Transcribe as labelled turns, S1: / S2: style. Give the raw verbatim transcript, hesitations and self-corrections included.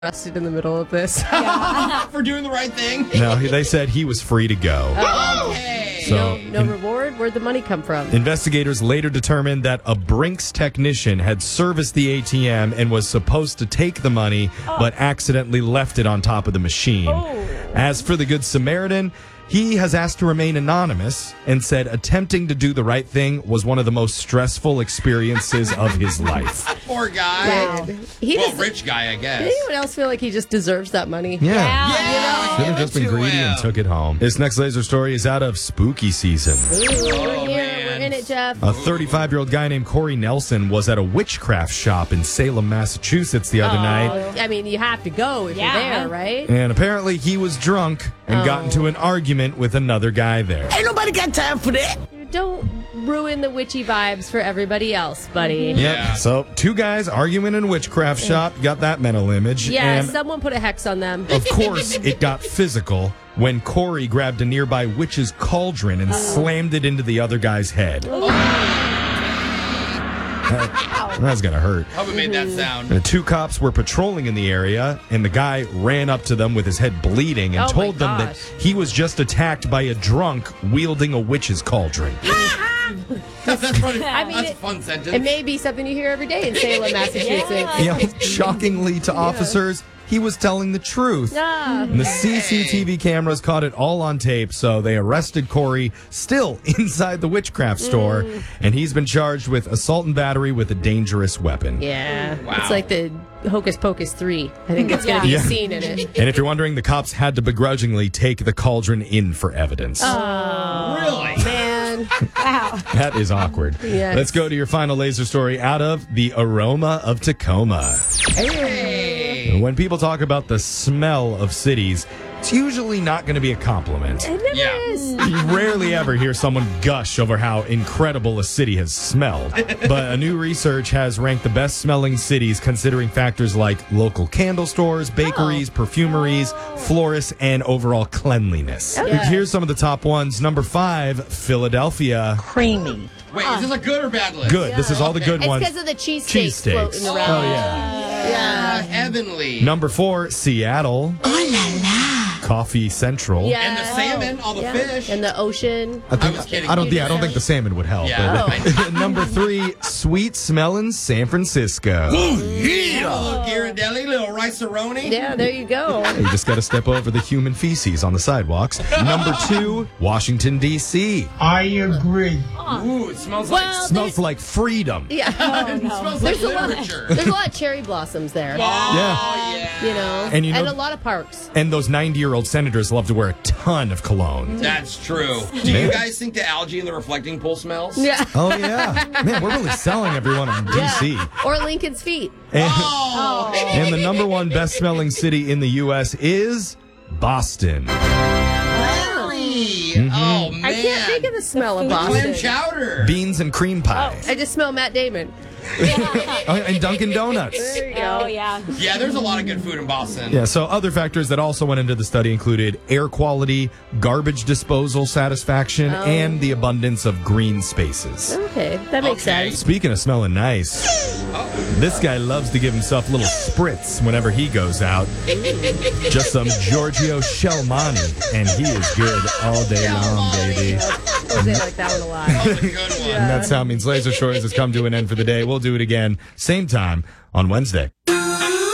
S1: arrested in the middle of this.
S2: For doing the right thing?
S3: No, they said he was free to go.
S2: Okay.
S3: So,
S1: no no
S3: in-
S1: reward? Where'd the money come from?
S3: Investigators later determined that a Brinks technician had serviced the A T M and was supposed to take the money, but accidentally left it on top of the machine. As for the Good Samaritan, he has asked to remain anonymous and said attempting to do the right thing was one of the most stressful experiences of his life.
S2: Poor guy.
S1: Wow. He
S2: Well,
S1: just-
S2: rich guy, I guess.
S1: Did anyone else feel like he just deserves that money?
S3: Yeah.
S2: Yeah.
S3: Should have just been
S2: Give it to
S3: greedy
S2: him.
S3: and took it home. This next laser story is out of spooky season.
S1: Ooh, we're
S2: Oh,
S1: here.
S2: man.
S1: We're in it, Jeff.
S3: A thirty-five-year-old guy named Corey Nelson was at a witchcraft shop in Salem, Massachusetts the other night.
S1: I mean, you have to go if
S4: Yeah.
S1: you're there, right?
S3: And apparently he was drunk and got
S1: Oh.
S3: into an argument with another guy there.
S5: Ain't nobody got time for that.
S1: Don't ruin the witchy vibes for everybody else, buddy.
S3: Yep.
S2: Yeah.
S3: So two guys arguing in a witchcraft shop. Got that mental image.
S1: Yeah,
S3: And
S1: someone put a hex on them.
S3: of course, it got physical when Corey grabbed a nearby witch's cauldron and slammed it into the other guy's head. That, that's gonna hurt.
S2: Hope it made that sound.
S3: The two cops were patrolling in the area, and the guy ran up to them with his head bleeding and
S1: Oh, my
S3: told them that
S1: gosh.
S3: he was just attacked by a drunk wielding a witch's cauldron.
S2: That's funny.
S1: I mean,
S2: That's a
S1: it-
S2: fun sentence.
S1: It may be something you hear every day in Salem, Massachusetts.
S3: You know, shockingly to officers, he was telling the truth.
S1: Ah.
S3: And the C C T V cameras caught it all on tape, so they arrested Corey still inside the witchcraft store, and he's been charged with assault and battery with a dangerous weapon.
S1: Yeah.
S2: Wow.
S1: It's like the Hocus Pocus three. I think it's going to be
S3: Yeah.
S1: a scene in it.
S3: And if you're wondering, the cops had to begrudgingly take the cauldron in for evidence.
S2: really?
S1: Man.
S3: That is awkward.
S1: Yes.
S3: Let's go to your final laser story out of the aroma of Tacoma.
S2: Hey.
S3: When people talk about the smell of cities, it's usually not going to be a compliment.
S1: It never
S2: Yeah.
S1: is.
S3: You rarely ever hear someone gush over how incredible a city has smelled. But a new research has ranked the best smelling cities considering factors like local candle stores, bakeries, perfumeries, florists, and overall cleanliness.
S1: Okay.
S3: Here's some of the top ones. Number five, Philadelphia.
S5: Creamy.
S2: Wait, is this a good or bad list?
S3: Good. This is all the good
S1: It's
S3: ones.
S1: because of the cheesesteaks
S3: Cheesesteaks.
S1: floating around.
S3: Oh, yeah.
S2: Yeah. Heavenly.
S3: Number four, Seattle. Coffee Central.
S1: Yeah.
S2: And the salmon, all the
S1: Yeah.
S2: fish.
S1: And the ocean.
S3: I, think,
S2: I was kidding.
S3: I don't. Yeah, I don't think the salmon would help.
S2: Yeah.
S3: but- number three, sweet smelling San Francisco.
S2: little Ghirardelli, little rice-a-roni.
S1: Yeah, there you go.
S3: You just got to step over the human feces on the sidewalks. Number two, Washington D C.
S6: I agree.
S2: Ooh, it smells
S1: Well,
S3: Smells like freedom.
S1: Yeah.
S2: like it smells like
S1: There's a lot.
S2: literature.
S1: There's a lot of cherry blossoms there.
S2: Oh,
S3: Yeah.
S2: yeah.
S1: You know,
S3: And you know-
S1: a lot of parks.
S3: And those ninety-year-old senators love to wear a ton of cologne.
S2: That's true. Do you guys think the algae in the reflecting pool smells?
S1: Yeah.
S3: Oh yeah, man, we're really selling everyone in D C.
S1: Or Lincoln's feet.
S3: And,
S2: Oh.
S3: and the number one best-smelling city in the U S is Boston.
S2: Really? Oh, man.
S1: I can't think of the smell of
S2: Clam
S1: Boston.
S2: chowder.
S3: Beans and cream pie.
S1: I just smell Matt Damon.
S3: Oh, and Dunkin' Donuts.
S1: There you go.
S4: Oh, yeah.
S2: Yeah, there's a lot of good food in Boston.
S3: Yeah, so other factors that also went into the study included air quality, garbage disposal satisfaction,
S1: Oh.
S3: and the abundance of green spaces.
S1: Okay, that makes
S2: Okay.
S1: sense.
S3: Speaking of smelling nice, this guy loves to give himself little spritz whenever he goes out. Just some Giorgio Scelmani, and he is good all day long, baby.
S1: Jose like that one a lot.
S2: That was a good one.
S3: And that's how it means Laser Shores has come to an end for the day. We'll do it again, same time on Wednesday.